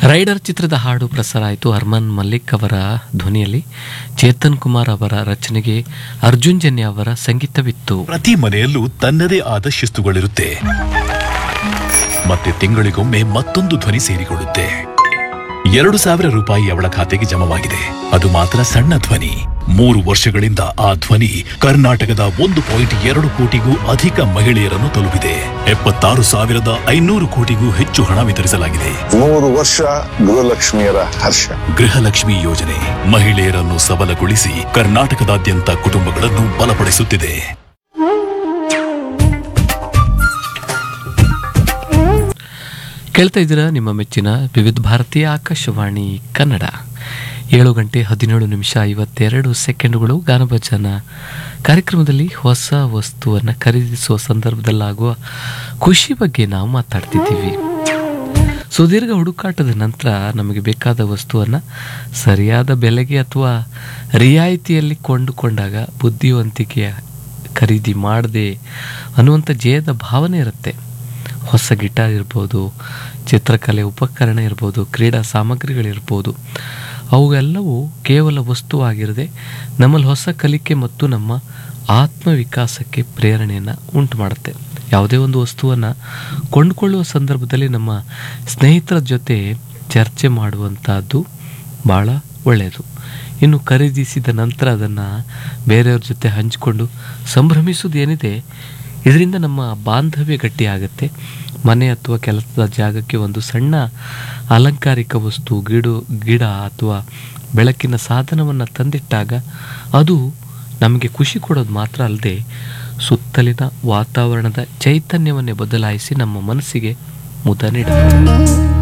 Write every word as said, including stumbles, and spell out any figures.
Rider ಚಿತ್ರದ ಹಾಡು ಪ್ರಸಾರ ಆಯಿತು. ಅರ್ಮನ್ ಮಲ್ಲಿಕ್ ಅವರ ಧ್ವನಿಯಲ್ಲಿ ಚೇತನ್ ಕುಮಾರ್ ಅವರ ರಚನೆಗೆ ಅರ್ಜುನ್ ಜನ್ಯ ಅವರ ಸಂಗೀತವಿತ್ತು. ಪ್ರತಿ ಮನೆಯಲ್ಲೂ ತನ್ನದೇ ಆದ ಶಿಸ್ತುಗಳಿರುತ್ತೆ, ಮತ್ತೆ ತಿಂಗಳಿಗೊಮ್ಮೆ ಮತ್ತೊಂದು ಧ್ವನಿ ಸೇರಿಕೊಳ್ಳುತ್ತೆ. ಎರಡು ಸಾವಿರ ರೂಪಾಯಿ ಅವಳ ಖಾತೆಗೆ ಜಮವಾಗಿದೆ. ಅದು ಮಾತ್ರ ಸಣ್ಣ ಧ್ವನಿ. ಮೂರು ವರ್ಷಗಳಿಂದ ಆ ಧ್ವನಿ ಕರ್ನಾಟಕದ ಒಂದು ಪಾಯಿಂಟ್ ಎರಡು ಕೋಟಿಗೂ ಅಧಿಕ ಮಹಿಳೆಯರನ್ನು ತಲುಪಿದೆ. ಎಪ್ಪತ್ತಾರು ಸಾವಿರದ ಐನೂರು ಕೋಟಿಗೂ ಹೆಚ್ಚು ಹಣ ವಿತರಿಸಲಾಗಿದೆ. ಮೂರು ವರ್ಷ ಗೃಹಲಕ್ಷ್ಮಿಯರ ಹರ್ಷ. ಗೃಹಲಕ್ಷ್ಮಿ ಯೋಜನೆ ಮಹಿಳೆಯರನ್ನು ಸಬಲಗೊಳಿಸಿ ಕರ್ನಾಟಕದಾದ್ಯಂತ ಕುಟುಂಬಗಳನ್ನು ಬಲಪಡಿಸುತ್ತಿದೆ. ಕೇಳ್ತಾ ಇದ್ದೀರಾ ನಿಮ್ಮ ಮೆಚ್ಚಿನ ವಿವಿಧ ಭಾರತೀಯ ಆಕಾಶವಾಣಿ ಕನ್ನಡ. ಏಳು ಗಂಟೆ ಹದಿನೇಳು ನಿಮಿಷ ಐವತ್ತೆರಡು ಸೆಕೆಂಡುಗಳು. ಗಾನಭಜನ ಕಾರ್ಯಕ್ರಮದಲ್ಲಿ ಹೊಸ ವಸ್ತುವನ್ನು ಖರೀದಿಸುವ ಸಂದರ್ಭದಲ್ಲಾಗುವ ಖುಷಿ ಬಗ್ಗೆ ನಾವು ಮಾತಾಡ್ತಿದ್ದೀವಿ. ಸುದೀರ್ಘ ಹುಡುಕಾಟದ ನಂತರ ನಮಗೆ ಬೇಕಾದ ವಸ್ತುವನ್ನು ಸರಿಯಾದ ಬೆಲೆಗೆ ಅಥವಾ ರಿಯಾಯಿತಿಯಲ್ಲಿ ಕೊಂಡುಕೊಂಡಾಗ ಬುದ್ಧಿವಂತಿಕೆಯ ಖರೀದಿ ಮಾಡದೆ ಅನ್ನುವಂಥ ಜಯದ ಭಾವನೆ ಇರುತ್ತೆ. ಹೊಸ ಗಿಟಾರ್ ಇರ್ಬೋದು, ಚಿತ್ರಕಲೆ ಉಪಕರಣ ಇರ್ಬೋದು, ಕ್ರೀಡಾ ಸಾಮಗ್ರಿಗಳಿರ್ಬೋದು, ಅವುಗಳೆಲ್ಲವೂ ಕೇವಲ ವಸ್ತುವಾಗಿರದೆ ನಮ್ಮಲ್ಲಿ ಹೊಸ ಕಲಿಕೆ ಮತ್ತು ನಮ್ಮ ಆತ್ಮವಿಕಾಸಕ್ಕೆ ಪ್ರೇರಣೆಯನ್ನು ಉಂಟು ಮಾಡುತ್ತೆ. ಯಾವುದೇ ಒಂದು ವಸ್ತುವನ್ನು ಕೊಂಡುಕೊಳ್ಳುವ ಸಂದರ್ಭದಲ್ಲಿ ನಮ್ಮ ಸ್ನೇಹಿತರ ಜೊತೆ ಚರ್ಚೆ ಮಾಡುವಂಥದ್ದು ಭಾಳ ಒಳ್ಳೆಯದು. ಇನ್ನು ಖರೀದಿಸಿದ ನಂತರ ಅದನ್ನು ಬೇರೆಯವ್ರ ಜೊತೆ ಹಂಚಿಕೊಂಡು ಸಂಭ್ರಮಿಸೋದೇನಿದೆ, ಇದರಿಂದ ನಮ್ಮ ಬಾಂಧವ್ಯ ಗಟ್ಟಿಯಾಗುತ್ತೆ. ಮನೆ ಅಥವಾ ಕೆಲಸದ ಜಾಗಕ್ಕೆ ಒಂದು ಸಣ್ಣ ಅಲಂಕಾರಿಕ ವಸ್ತು, ಗಿಡ ಗಿಡ ಅಥವಾ ಬೆಳಕಿನ ಸಾಧನವನ್ನು ತಂದಿಟ್ಟಾಗ ಅದು ನಮಗೆ ಖುಷಿ ಕೊಡೋದು ಮಾತ್ರ ಅಲ್ಲದೆ ಸುತ್ತಲಿನ ವಾತಾವರಣದ ಚೈತನ್ಯವನ್ನೇ ಬದಲಾಯಿಸಿ ನಮ್ಮ ಮನಸ್ಸಿಗೆ ಮುದ ನೀಡುತ್ತೆ.